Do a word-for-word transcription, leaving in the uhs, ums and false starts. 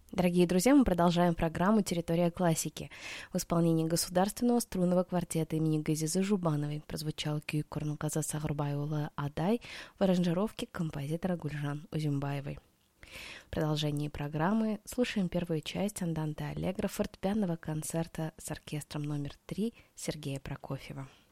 Дорогие друзья, мы продолжаем программу «Территория классики». В исполнении государственного струнного квартета имени Газизы Жубановой прозвучал күй Курнуказа Сагырбайулы Адай в аранжировке композитора Гульжан Узюмбаевой. В продолжении программы слушаем первую часть анданте аллегро фортепианного концерта с оркестром номер три Сергея Прокофьева.